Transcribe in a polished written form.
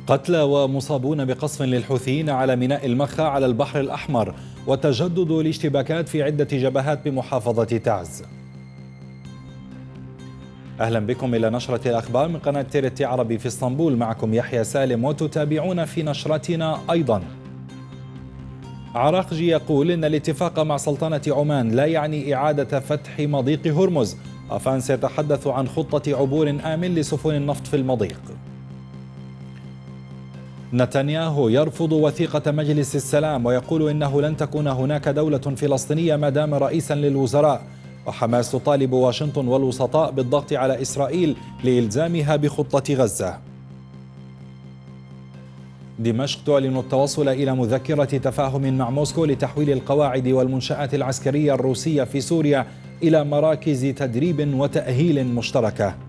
قتلى ومصابون بقصف للحوثيين على ميناء المخا على البحر الأحمر، وتجدد الاشتباكات في عدة جبهات بمحافظة تعز. أهلا بكم إلى نشرة الأخبار من قناة تيرتي عربي في اسطنبول، معكم يحيى سالم، وتتابعون في نشرتنا أيضا. عراقجي يقول إن الاتفاق مع سلطنة عمان لا يعني إعادة فتح مضيق هرمز. أفانس يتحدث عن خطة عبور آمن لسفن النفط في المضيق. نتنياهو يرفض وثيقة مجلس السلام ويقول إنه لن تكون هناك دولة فلسطينية ما دام رئيسا للوزراء. وحماس تطالب واشنطن والوسطاء بالضغط على إسرائيل لإلزامها بخطة غزة. دمشق تعلن التوصل إلى مذكرة تفاهم مع موسكو لتحويل القواعد والمنشآت العسكرية الروسية في سوريا إلى مراكز تدريب وتأهيل مشتركة.